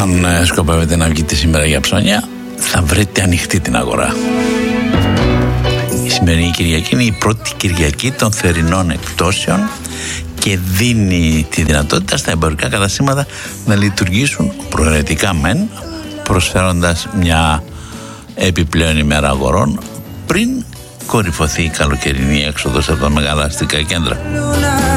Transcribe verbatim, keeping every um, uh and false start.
αν σκοπεύετε να βγείτε σήμερα για ψώνια, θα βρείτε ανοιχτή την αγορά. Η σημερινή Κυριακή είναι η πρώτη Κυριακή των θερινών εκπτώσεων και δίνει τη δυνατότητα στα εμπορικά καταστήματα να λειτουργήσουν προαιρετικά μεν, προσφέροντας μια επιπλέον ημέρα αγορών πριν κορυφωθεί η καλοκαιρινή έξοδος από τα μεγάλα αστικά κέντρα.